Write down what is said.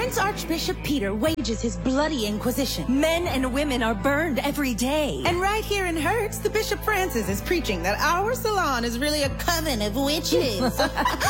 Prince Archbishop Peter wages his bloody inquisition. Men and women are burned every day. And right here in Hertz, the Bishop Francis is preaching that our salon is really a coven of witches.